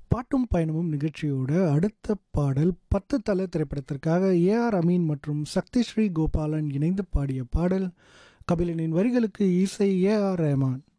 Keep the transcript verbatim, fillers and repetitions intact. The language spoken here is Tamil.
பாட்டும் பயணமும் நிகழ்ச்சியோட அடுத்த பாடல் பத்து தல திரைப்படத்திற்காக ஏ ஆர் அமீன் மற்றும் சக்தி ஸ்ரீ கோபாலன் இணைந்து பாடிய பாடல். கபிலனின் வரிகளுக்கு இசை ஏ ஆர் ரஹ்மான்.